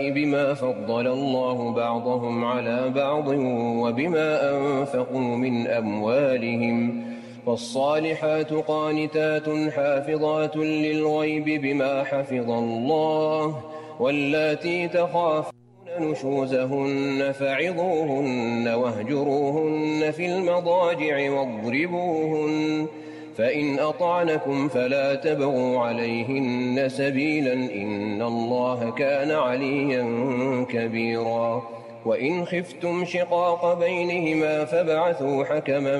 بما فضل الله بعضهم على بعض وبما أنفقوا من أموالهم، فالصالحات قانتات حافظات للغيب بما حفظ الله، واللاتي تخافون نشوزهن فعظوهن واهجروهن في المضاجع واضربوهن، فإن أطعنكم فلا تبغوا عليهن سبيلا إن الله كان عليا كبيرا. وإن خفتم شقاق بينهما فابعثوا حكما